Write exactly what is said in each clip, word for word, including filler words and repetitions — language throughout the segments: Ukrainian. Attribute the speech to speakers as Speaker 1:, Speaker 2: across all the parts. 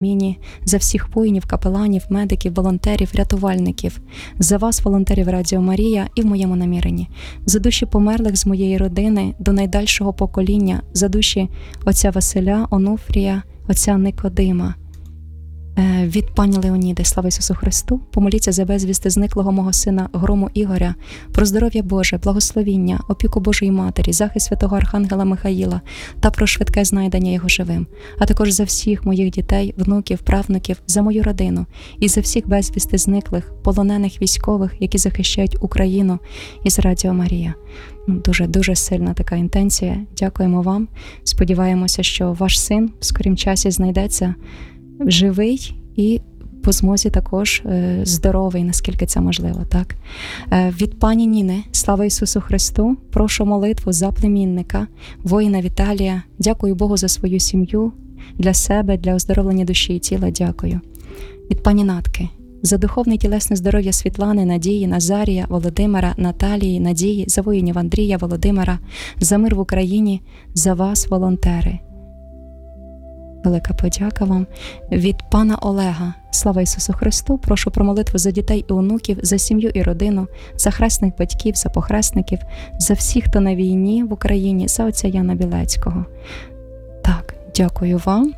Speaker 1: Міні за всіх воїнів, капеланів, медиків, волонтерів, рятувальників, за вас, волонтерів Радіо Марія, і в моєму наміренні, за душі померлих з моєї родини до найдальшого покоління, за душі отця Василя, Онуфрія, отця Никодима. Від пані Леоніди, слава Ісусу Христу, помоліться за безвісти зниклого мого сина Грому Ігоря, про здоров'я Боже, благословіння, опіку Божої Матері, захист святого Архангела Михаїла та про швидке знайдення його живим, а також за всіх моїх дітей, внуків, правнуків, за мою родину і за всіх безвісти зниклих, полонених військових, які захищають Україну із Радіо Марія. Дуже-дуже сильна така інтенція. Дякуємо вам. Сподіваємося, що ваш син в скорім часі знайдеться живий і по змозі також е, здоровий, наскільки це можливо, так? Е, від пані Ніни, слава Ісусу Христу, прошу молитву за племінника, воїна Віталія. Дякую Богу за свою сім'ю, для себе, для оздоровлення душі і тіла. Дякую. Від пані Натки, за духовне і тілесне здоров'я Світлани, Надії, Назарія, Володимира, Наталії, Надії, за воїнів Андрія, Володимира, за мир в Україні, за вас, волонтери. Велика подяка вам. Від пана Олега, слава Ісусу Христу, прошу про молитву за дітей і онуків, за сім'ю і родину, за хресних батьків, за похресників, за всіх, хто на війні в Україні, за отця Яна Білецького. Так, дякую вам.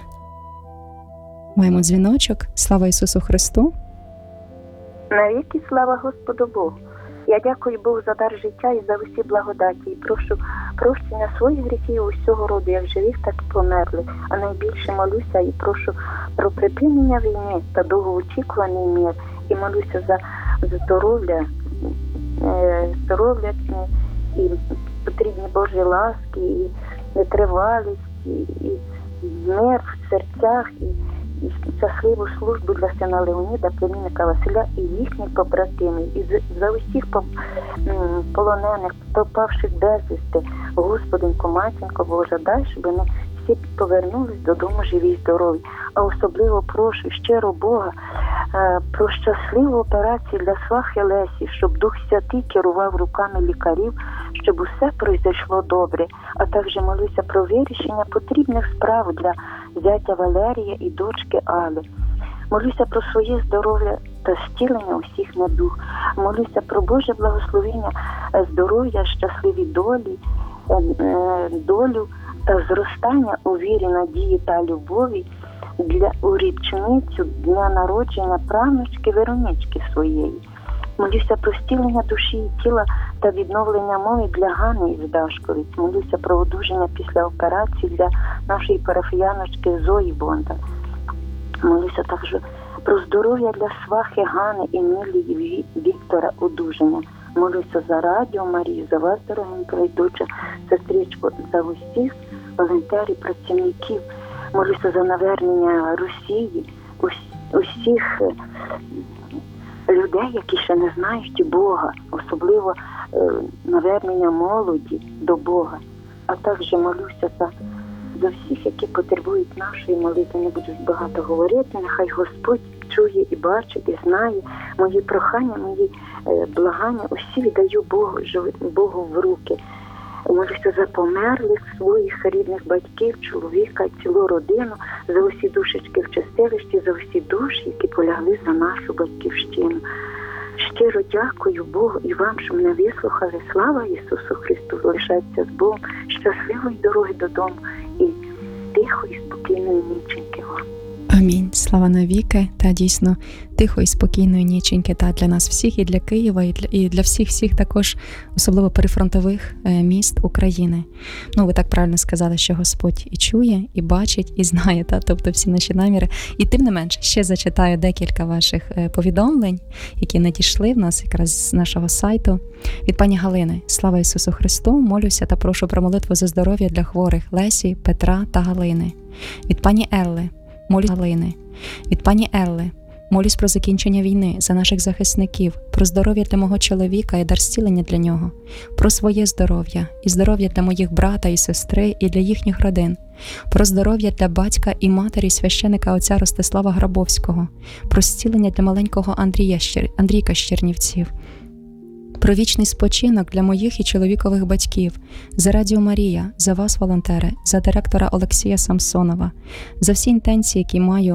Speaker 1: Маємо дзвіночок. Слава Ісусу Христу.
Speaker 2: Навіки слава Господу Богу. Я дякую Богу за дар життя і за усі благодаті. І прошу прощення своїх гріхів усього роду, як живих, так і померлих. А найбільше молюся і прошу про припинення війни та довгоочікуваний мир. І молюся за здоров'я, здоров'я і потрібні Божі ласки, і витривалість, і, і мир в серцях, і і щасливу службу для сина Леоніда, племінника Василя і їхніх побратимів, і за усіх полонених, пропавших безвісти. Господинко, матінко Божа, дай, щоб вони всі повернулись додому живі й здорові. А особливо прошу щиро Бога про щасливу операцію для свахи Лесі, щоб Дух Святий керував руками лікарів, щоб усе пройшло добре. А також молюся про вирішення потрібних справ для зятя Валерія і дочки Али. Молюся про своє здоров'я та зцілення усіх недуг. Молюся про Боже благословення, здоров'я, щасливі долі, долю та зростання у вірі, надії та любові для у річницю дня народження правнучки Веронички своєї. Молюся про зцілення душі і тіла та відновлення мови для Гани із Дашковиць. Молюся про одужання після операції для нашої парафіяночки Зої Бондар. Молюся також про здоров'я для свахи Гани і Емілії Віктора одужання. Молюся за Радіо Марію, за вас, дорогим пройдуча сестричко, за усіх волонтерів, працівників. Молюся за навернення Росії, усіх людей, які ще не знають Бога, особливо е, навернення молоді до Бога. А також молюся за, за всіх, які потребують нашої молитви. Не буду багато говорити, нехай Господь чує і бачить, і знає мої прохання, мої е, благання. Усі віддаю Богу, Богу в руки. Молюся за померлих своїх рідних батьків, чоловіка, цілу родину, за усі душечки в чистилищі, за усі душі, які полягли за нашу батьківщину. Щиро дякую Богу і вам, що мене вислухали. Слава Ісусу Христу, залишайтеся з Богом, щасливої дороги додому і тихої, спокійної ніченьки вам.
Speaker 1: Амінь. Слава навіки. Та дійсно тихої, спокійної ніченьки та для нас всіх, і для Києва, і для, і для всіх-всіх також, особливо прифронтових міст України. Ну, ви так правильно сказали, що Господь і чує, і бачить, і знає, та, тобто всі наші наміри. І тим не менш, ще зачитаю декілька ваших повідомлень, які надійшли в нас якраз з нашого сайту. Від пані Галини. Слава Ісусу Христу, молюся та прошу про молитву за здоров'я для хворих Лесі, Петра та Галини. Від пані Елли. Молюсь Галини. Від пані Елли. Молюсь про закінчення війни, за наших захисників, про здоров'я для мого чоловіка і дар зцілення для нього, про своє здоров'я і здоров'я для моїх брата і сестри і для їхніх родин, про здоров'я для батька і матері священика отця Ростислава Грабовського, про зцілення для маленького Андрія, Андрійка з Чернівців, про вічний спочинок для моїх і чоловікових батьків, за Радіо Марія, за вас, волонтери, за директора Олексія Самсонова, за всі інтенції, які маю